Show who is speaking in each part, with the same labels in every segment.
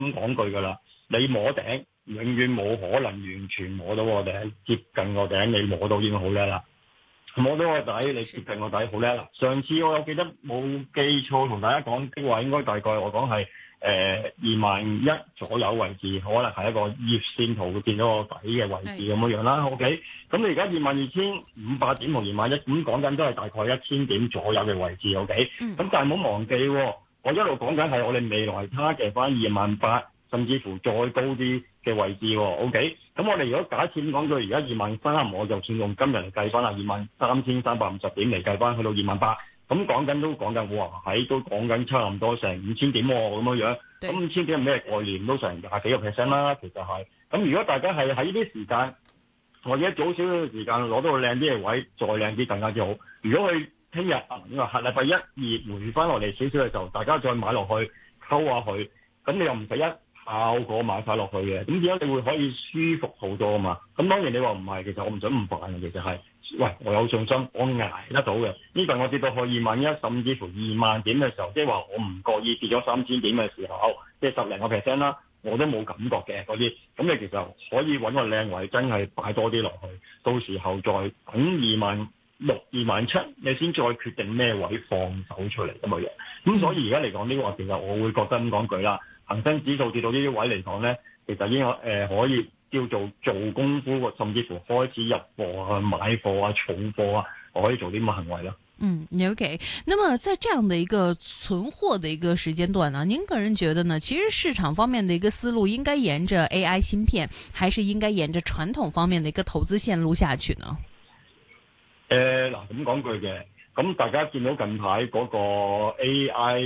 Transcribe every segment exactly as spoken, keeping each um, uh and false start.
Speaker 1: 咁講句㗎啦，你摸頂永遠冇可能完全摸到個頂，接近個頂你摸到已經好叻啦。摸到個底，你接近個底好叻啦。上次我有記得冇記錯，同大家講的話，應該大概我講係誒二萬一左右位置，可能係一個月線圖會見到個底嘅位置咁樣樣啦。OK，咁你而家二萬二千五百點同二萬一，咁講緊都係大概一千點左右嘅位置。OK，咁但係唔好忘記，我一路講緊係我哋未來他嘅翻二萬八，甚至乎再高啲嘅位置。OK，咁我哋如果假設講到而家二萬三，我就算用今日嚟計翻啦，二萬三千三百五十點嚟計翻，去到二萬八。咁講緊都講緊，哇！喺都講緊差唔多成五千點喎，咁樣樣。咁五千點係咩概念？都成廿幾個 percent 啦，其實係。咁如果大家係喺呢啲時間，或者早少少嘅時間攞到個靚啲嘅位，再靚啲更加之好。如果佢聽日啊，呢個下禮拜一、二回翻落嚟少少嘅時候，大家再買落去溝下佢，咁你又唔使一效果買晒落去嘅，咁點解你會可以舒服好多啊嘛？咁當然你話唔係，其實我唔想咁煩嘅，其實係，喂，我有信心，我捱得到嘅。呢份我跌到去二萬一，甚至乎二萬點嘅時候，即係話我唔覺意跌咗三千點嘅時候，即係十零個 percent 啦，我都冇感覺嘅嗰啲。咁你其實可以揾個靚位，真係擺多啲落去，到時候再等二萬六、二萬七，你先再決定咩位放手出嚟咁嘅嘢。咁所以而家嚟講呢個，其實我會覺得咁講句啦。恒生指數跌到呢啲位嚟講咧，其實已經誒、呃、可以叫做做功夫，甚至乎開始入貨啊、買貨啊、儲貨啊，我可以做啲咁嘅行為咯。
Speaker 2: 嗯 ，OK。那麼在這樣的一個存貨的一個時間段呢，您個人覺得呢？其實市場方面的一個思路應該沿着 A I 芯片，還是應該沿着傳統方面的一個投資線路下去呢？
Speaker 1: 誒嗱、呃，咁講句嘅，咁大家見到近排嗰個 A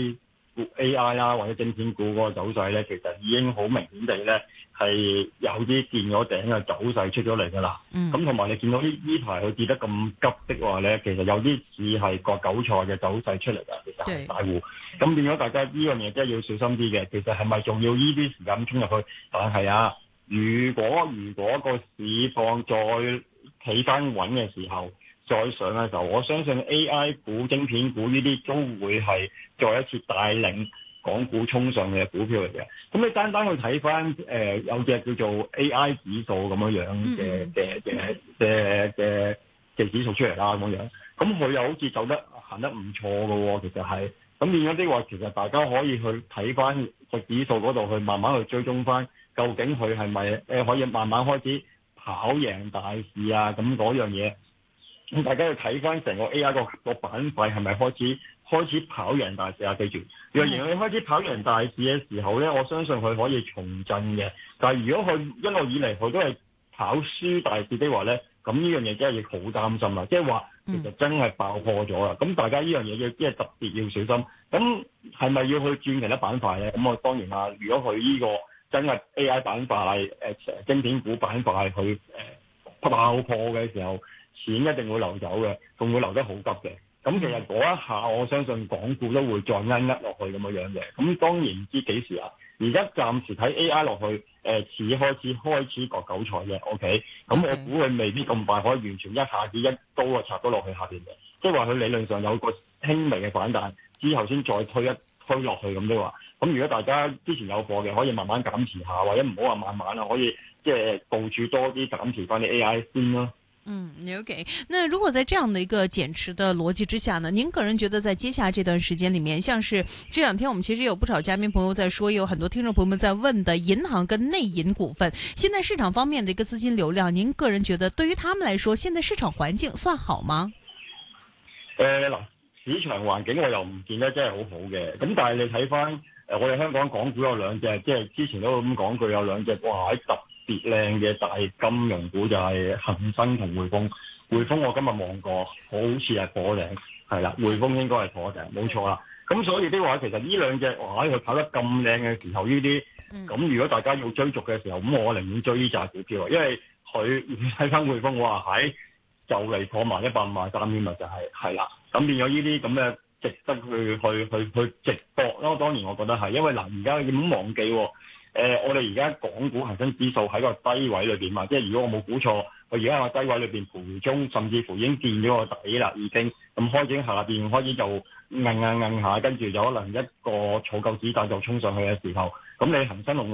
Speaker 1: I。A I 啦，或者晶片股嗰個走勢咧，其實已經好明顯地咧係有啲見咗頂嘅走勢出咗嚟㗎啦。咁同埋你見到呢呢排佢跌得咁急的話咧，其實有啲似係割韭菜嘅走勢出嚟㗎。其實係大戶，咁變咗大家呢樣嘢真係要小心啲嘅。其實係咪仲要呢啲時間衝入去？但係啊，如果如果個市況再企翻穩嘅時候，再上嘅時候，我相信 A I 股、晶片股呢啲都會係再一次帶領港股衝上嘅股票嚟嘅。咁你單單去睇翻誒有隻叫做 A I 指數咁樣樣嘅嘅嘅嘅嘅嘅指數出嚟啦，咁樣樣，咁佢又好似走得行得唔錯嘅喎，其實係。咁變咗啲話，其實大家可以去睇翻個指數嗰度去慢慢去追蹤翻，究竟佢係咪誒可以慢慢開始跑贏大市啊？咁嗰樣嘢。咁大家要睇翻成個 A I 個個板塊係咪開始開始跑贏大市啊？記住，若然佢開始跑贏大市嘅時候咧，我相信佢可以重振嘅。但係如果佢一路以嚟佢都係跑輸大市的話咧，咁呢樣嘢真係要好擔心啦。即係話其實真係爆破咗啦。咁大家呢樣嘢要即係特別要小心。咁係咪要去轉其他板塊咧？咁我當然啦。如果佢呢個真係 A I 板塊誒晶片股板塊佢誒爆破嘅時候，錢一定會流走嘅，仲會流得好急嘅。咁其實嗰一下，我相信港股都會再呃呃落去咁樣樣嘅。咁當然唔知幾時啊。而家暫時睇 A I 落去，誒、呃、似開始開始割韭菜嘅。OK，咁我估佢未必咁快可以完全一下子一刀啊插咗落去下邊嘅。即係話佢理論上有個輕微嘅反彈，之後先再推一推落去咁啫話。咁如果大家之前有貨嘅，可以慢慢減持下，或者唔好話慢慢啊，可以即係部署多啲減持翻啲 A I 先咯。
Speaker 2: 嗯，OK。那如果在這樣的一個減持的邏輯之下呢，您個人覺得在接下來這段時間裏面，像是這兩天我們其實有不少嘉賓朋友在說，也有很多聽眾朋友們在問的銀行跟內銀股份，現在市場方面的一個資金流量，您個人覺得對於他們來說，現在市場環境算好嗎？誒嗱、
Speaker 1: 呃，市場環境我又唔見得真係好好嘅，咁但係你睇翻誒我哋香港港股有兩隻，即係之前都咁講句有兩隻，哇喺特別靚嘅大金融股就係恒生同匯豐。匯豐我今日望過，好似係破頂，係啦，匯豐應該係破頂，冇錯啦。咁所以的話，其實呢兩隻哇喺佢跑得咁靚嘅時候，呢啲咁如果大家要追逐嘅時候，咁我寧願追呢隻股票，因為佢睇翻匯豐，哇喺就嚟破埋一百五十三添啊，就係係啦。咁變咗呢啲咁嘅值得去去去去直搏咯。當然我覺得係，因為嗱而家你唔好忘記喎。誒、呃，我哋而家港股恒生指數喺個低位裏邊嘛，即係如果我冇估錯， 佢而家喺個低位裏邊盤中，甚至乎已經見咗個底啦，已經咁開始下邊開始就硬硬硬下，跟住有可能一個儲夠子彈就衝上去嘅時候，咁你恒生龍